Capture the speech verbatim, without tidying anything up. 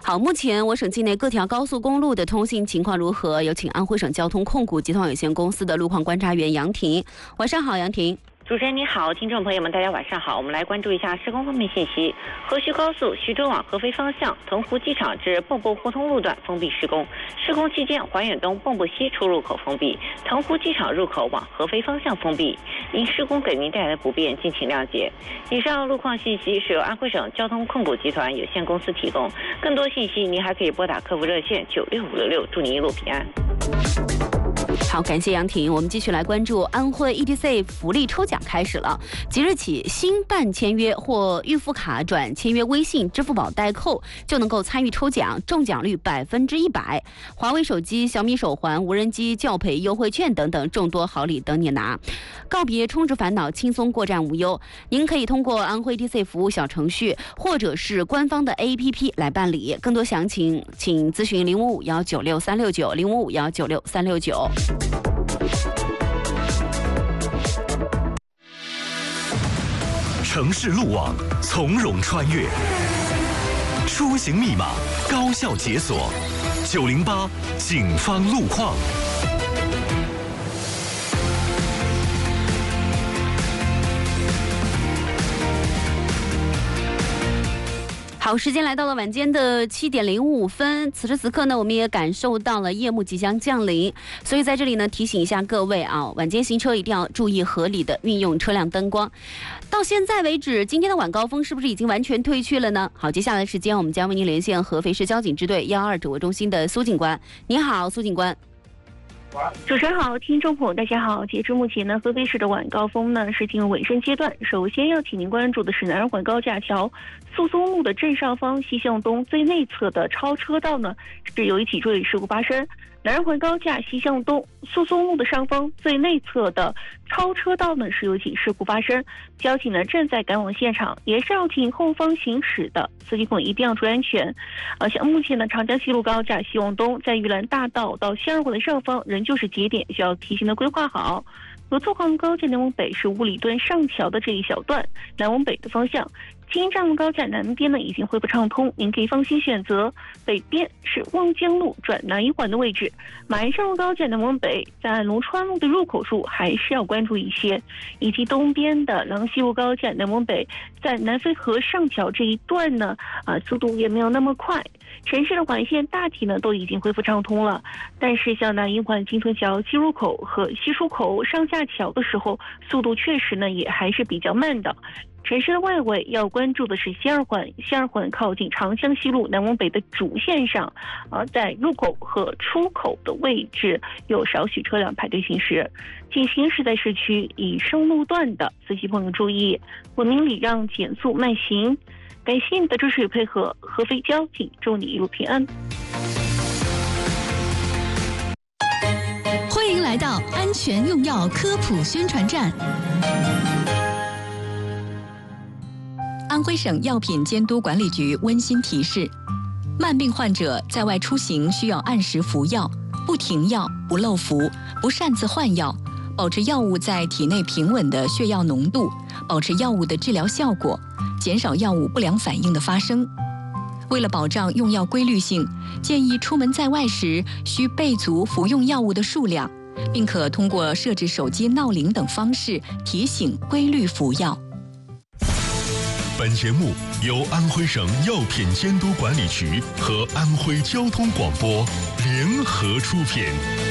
好，目前我省境内各条高速公路的通信情况如何？有请安徽省交通控股集团有限公司的路况观察员杨婷。晚上好，杨婷。 主持人你好，听众朋友们大家晚上好，我们来关注一下施工方面信息。合徐高速徐州往合肥方向腾湖机场至蚌埠互通路段封闭施工，施工期间环远东蚌埠西出入口封闭，腾湖机场入口往合肥方向封闭，因施工给您带来的不便敬请谅解。以上路况信息是由安徽省交通控股集团有限公司提供，更多信息您还可以拨打客服热线九六五六六，祝您一路平安。 好，感谢杨婷。我们继续来关注安徽 E T C 福利抽奖开始了。即日起，新办签约或预付卡转签约微信、支付宝代扣，就能够参与抽奖，中奖率百分之一百。华为手机、小米手环、无人机、教培优惠券等等众多好礼等你拿。告别充值烦恼，轻松过站无忧。您可以通过安徽 E T C 服务小程序或者是官方的 A P P 来办理。更多详情请咨询零五五幺九六三六九零五五幺九六三六九。 城市路网从容穿越，出行密码高效解锁。九零八警方路况。 好，时间来到了晚间的七点零五分。此时此刻呢，我们也感受到了夜幕即将降临，所以在这里呢，提醒一下各位啊，晚间行车一定要注意合理的运用车辆灯光。到现在为止，今天的晚高峰是不是已经完全退去了呢？好，接下来的时间我们将为您连线合肥市交警支队幺二指挥中心的苏警官。你好，苏警官。 主持人好，听众朋友大家好。截至目前呢，合肥市的晚高峰呢是进入尾声阶段。首先要请您关注的是南二环高架桥诉松路的正上方西向东最内侧的超车道呢是有一起追尾事故发生。南二环高架西向东诉松路的上方最内侧的超车道呢是有一起事故发生，交警呢正在赶往现场，也是要请后方行驶的司机朋友一定要注意安全。呃，像目前呢长江西路高架西往东在玉兰大道到西二环的上方仍旧是节点，需要提前的规划好。合作黄高架南往北是五里墩上桥的这一小段南往北的方向，京藏路高架南边呢已经恢复畅通，您可以放心选择。北边是望江路转南一环的位置，马鞍山路高架南往北在龙川路的入口处还是要关注一些，以及东边的郎西路高架南往北在南淝河上桥这一段呢，啊，速度也没有那么快。城市的环线大体呢都已经恢复畅通了，但是像南一环金屯桥西入口和西出口上下桥的时候，速度确实呢也还是比较慢的。城市的外围要关注的是西二环，西二环靠近长江西路南往北的主线上，呃，在入口和出口的位置有少许车辆排队行驶。请行驶在市区以上路段的司机朋友注意，文明礼让，减速慢行。感谢你的支持与配合，合肥交警祝你一路平安。 欢迎来到安全用药科普宣传站。安徽省药品监督管理局温馨提示：慢病患者在外出行需要按时服药，不停药、不漏服、不擅自换药，保持药物在体内平稳的血药浓度，保持药物的治疗效果，减少药物不良反应的发生。为了保障用药规律性，建议出门在外时需备足服用药物的数量，并可通过设置手机闹铃等方式提醒规律服药。 本节目由安徽省药品监督管理局和安徽交通广播联合出品。